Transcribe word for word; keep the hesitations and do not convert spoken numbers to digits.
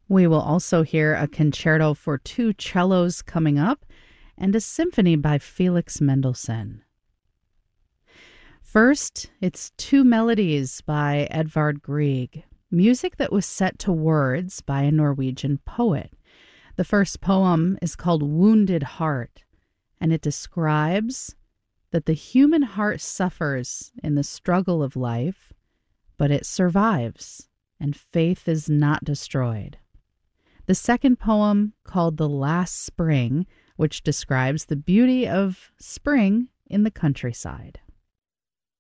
We will also hear a concerto for two cellos coming up and a symphony by Felix Mendelssohn. First, it's Two Melodies by Edvard Grieg, music that was set to words by a Norwegian poet. The first poem is called Wounded Heart, and it describes that the human heart suffers in the struggle of life, but it survives, and faith is not destroyed. The second poem, called The Last Spring, which describes the beauty of spring in the countryside.